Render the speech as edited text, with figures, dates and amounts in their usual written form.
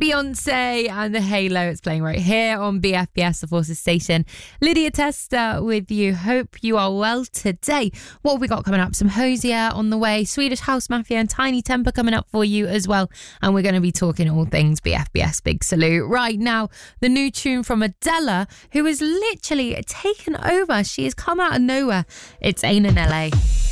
Beyonce and the Halo. It's playing right here on BFBS, the Forces Station. Lydia Testa with you. Hope you are well today. What have we got coming up? Some Hosier on the way, Swedish House Mafia and Tiny Temper coming up for you as well. And we're going to be talking all things BFBS. Big salute. Right now, the new tune from Adela, who has literally taken over. She has come out of nowhere. It's Ain't in LA.